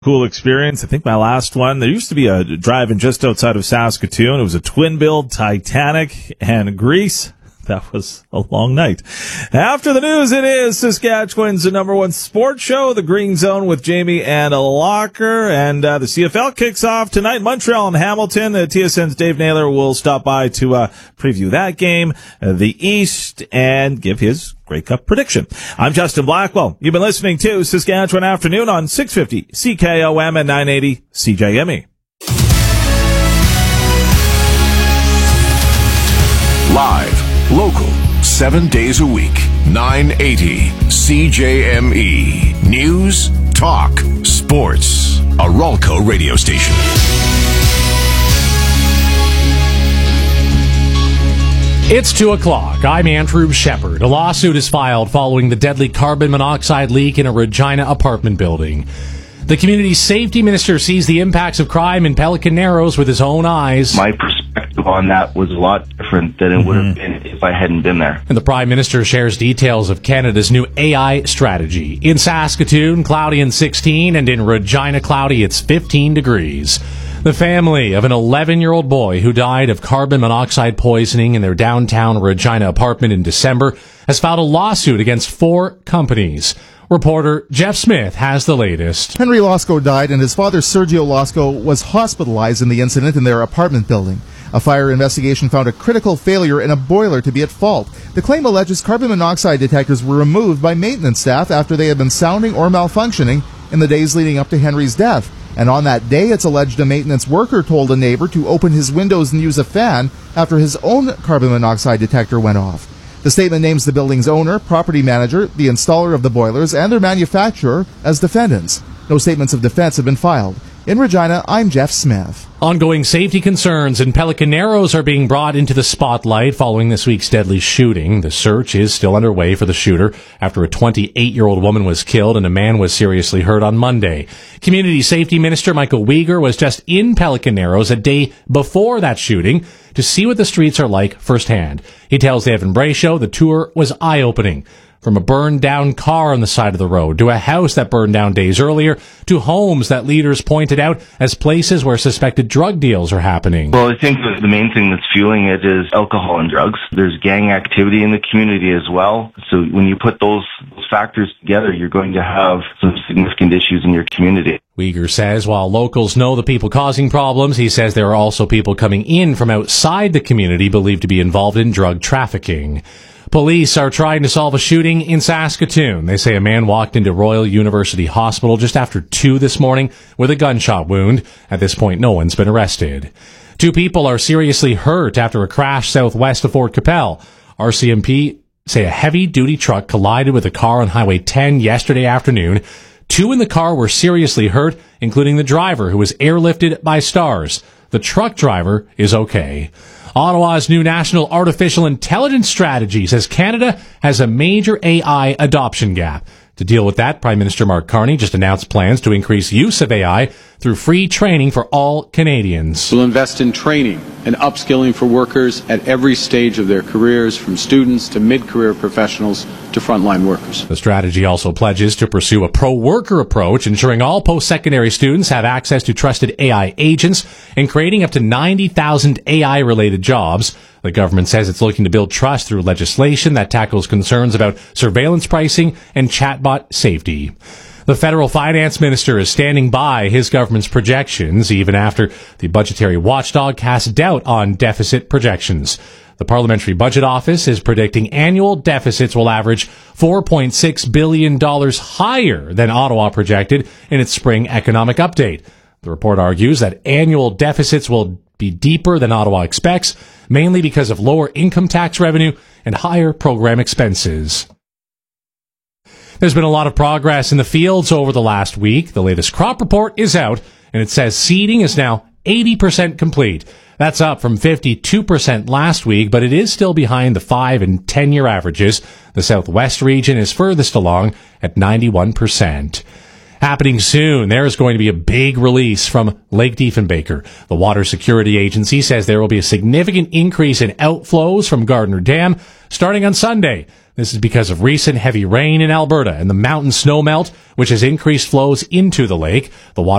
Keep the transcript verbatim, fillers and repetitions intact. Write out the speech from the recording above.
Cool experience. I think my last one, there used to be a drive-in just outside of Saskatoon. It was a twin-build Titanic and Greece. That was a long night. After the news, it is Saskatchewan's number one sports show, The Green Zone with Jamie and Locker. And uh, the C F L kicks off tonight. Montreal and Hamilton. Uh, T S N's Dave Naylor will stop by to uh, preview that game, uh, the East, and give his Grey Cup prediction. I'm Justin Blackwell. You've been listening to Saskatchewan Afternoon on six fifty C K O M and nine eighty C J M E. Live. Local, seven days a week, nine eighty C J M E. News, talk, sports. A Ralco radio station. It's two o'clock. I'm Andrew Shepard. A lawsuit is filed following the deadly carbon monoxide leak in a Regina apartment building. The community safety minister sees the impacts of crime in Pelican Narrows with his own eyes. My perspective on that was a lot different than it mm-hmm. would have been if I hadn't been there. And the Prime Minister shares details of Canada's new A I strategy. In Saskatoon, cloudy and sixteen, and in Regina, cloudy, it's fifteen degrees. The family of an eleven-year-old boy who died of carbon monoxide poisoning in their downtown Regina apartment in December has filed a lawsuit against four companies. Reporter Jeff Smith has the latest. Henry Losco died, and his father, Sergio Losco, was hospitalized in the incident in their apartment building. A fire investigation found a critical failure in a boiler to be at fault. The claim alleges carbon monoxide detectors were removed by maintenance staff after they had been sounding or malfunctioning in the days leading up to Henry's death. And on that day, it's alleged a maintenance worker told a neighbor to open his windows and use a fan after his own carbon monoxide detector went off. The statement names the building's owner, property manager, the installer of the boilers, and their manufacturer as defendants. No statements of defense have been filed. In Regina, I'm Jeff Smith. Ongoing safety concerns in Pelican Narrows are being brought into the spotlight following this week's deadly shooting. The search is still underway for the shooter after a twenty-eight-year-old woman was killed and a man was seriously hurt on Monday. Community Safety Minister Michael Uyghur was just in Pelican Narrows a day before that shooting to see what the streets are like firsthand. He tells the Evan Bray Show the tour was eye-opening. From a burned-down car on the side of the road, to a house that burned down days earlier, to homes that leaders pointed out as places where suspected drug deals are happening. Well, I think the main thing that's fueling it is alcohol and drugs. There's gang activity in the community as well. So when you put those factors together, you're going to have some significant issues in your community. Uyghur says while locals know the people causing problems, he says there are also people coming in from outside the community believed to be involved in drug trafficking. Police are trying to solve a shooting in Saskatoon. They say a man walked into Royal University Hospital just after two this morning with a gunshot wound. At this point, no one's been arrested. Two people are seriously hurt after a crash southwest of Fort Capel. R C M P say a heavy-duty truck collided with a car on Highway ten yesterday afternoon. Two in the car were seriously hurt, including the driver, who was airlifted by Stars. The truck driver is okay. Ottawa's new national artificial intelligence strategy says Canada has a major A I adoption gap. To deal with that, Prime Minister Mark Carney just announced plans to increase use of A I through free training for all Canadians. We'll invest in training and upskilling for workers at every stage of their careers, from students to mid-career professionals to frontline workers. The strategy also pledges to pursue a pro-worker approach, ensuring all post-secondary students have access to trusted A I agents and creating up to ninety thousand A I-related jobs. The government says it's looking to build trust through legislation that tackles concerns about surveillance pricing and chatbot safety. The federal finance minister is standing by his government's projections, even after the budgetary watchdog cast doubt on deficit projections. The Parliamentary Budget Office is predicting annual deficits will average four point six billion dollars higher than Ottawa projected in its spring economic update. The report argues that annual deficits will be deeper than Ottawa expects, mainly because of lower income tax revenue and higher program expenses. There's been a lot of progress in the fields over the last week. The latest crop report is out, and it says seeding is now eighty percent complete. That's up from fifty-two percent last week, but it is still behind the five and ten-year averages. The Southwest region is furthest along at ninety-one percent. Happening soon, there is going to be a big release from Lake Diefenbaker. The Water Security Agency says there will be a significant increase in outflows from Gardner Dam starting on Sunday. This is because of recent heavy rain in Alberta and the mountain snowmelt, which has increased flows into the lake. The water